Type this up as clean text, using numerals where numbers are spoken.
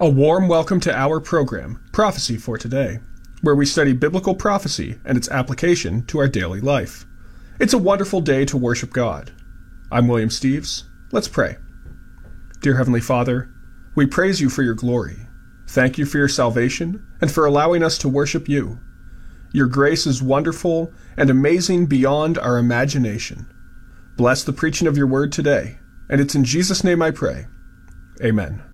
A warm welcome to our program, Prophecy for Today, where we study biblical prophecy and its application to our daily life. It's a wonderful day to worship God. I'm William Steves. Let's pray. Dear Heavenly Father, we praise you for your glory. Thank you for your salvation and for allowing us to worship you. Your grace is wonderful and amazing beyond our imagination. Bless the preaching of your word today, and it's in Jesus' name I pray. Amen.